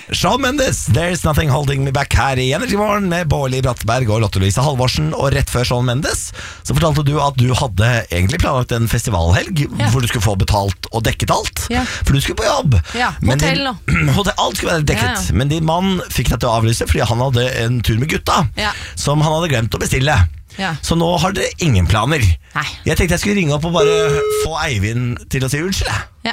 Shawn Mendes, There's Nothing Holding Me Back her i Energy Morgen med Bårli Brattberg og Lotte Louise Halvorsen. Og rett før Shawn Mendes så fortalte du at du hadde egentlig planlagt en festivalhelg hvor du skulle få betalt og dekket alt, for du skulle på jobb. Hotell nå. Alt skulle være dekket, men din mann fikk deg til å avlyse fordi han hadde en tur med gutta som han hadde glemt å bestille. Så nå har dere ingen planer. Nei. Jeg tenkte jeg skulle ringe opp og bare få Eivind til å si unnskyld.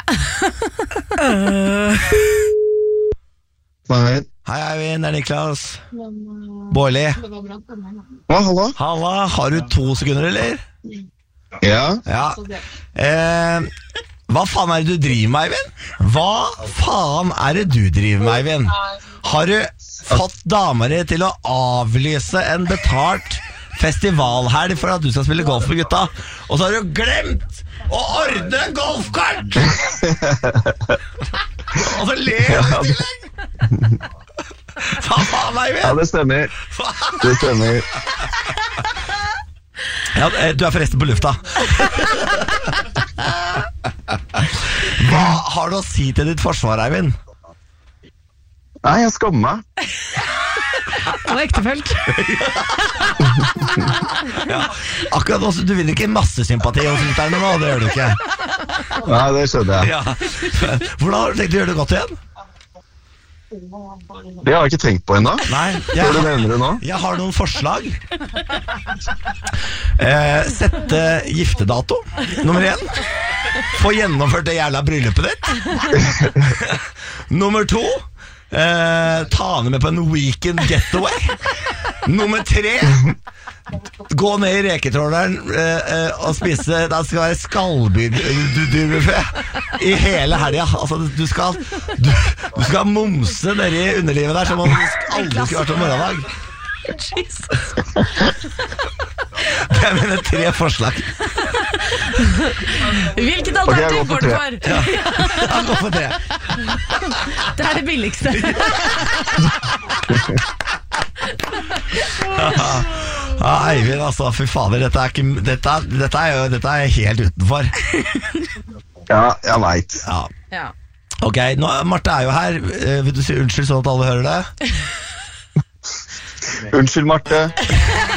Hei Eivind, det er Niklas Bårli. Hallo. Halla, har du 2 sekunder eller? Ja. Hva faen er det du driver med, Eivind? Hva faen er det du driver med, Eivind? Har du fått damer til å avlyse en betalt festivalhelg for at du skal spille golf med gutta, og så har du glemt å ordne golfkart? Og så ler du i tillegg. Hva faen, Eivind? Ja, det stemmer. Det stemmer. Ja, du er forresten på lufta. Hva har du å si til ditt forsvar, Eivind? Nei, jeg skammer meg. Det var ektefølt. Akkurat også, du vinner ikke masse sympati hos lytterne nå, det gjør du ikke. Nei, det skjønner jeg. Hvordan har du tenkt å gjøre det godt igjen? Det har jeg ikke tenkt på ennå. Nei, du nevner det nå? Jeg har noen forslag. Sette giftedato, nummer 1. Få gjennomført det jævla bryllupet ditt. Nummer 2. Ta henne med på en weekend getaway. Nummer 3. Gå ned i reketråleren og spise. Det skal være skallbyrbuffé i hele helga. Altså, du skal momse nedi underlivet der som om du aldri skulle vært om morgendag. Jesus. Det er mine 3 forslag. Hvilket alternativ går du for? Ja, gå for 3. Det er det billigste. Eivind, altså, fy fader, dette er helt utenfor. Ja, jeg vet. Ok, nå, Marte er jo her. Vil du si unnskyld sånn at alle hører det? Unnskyld, Marte.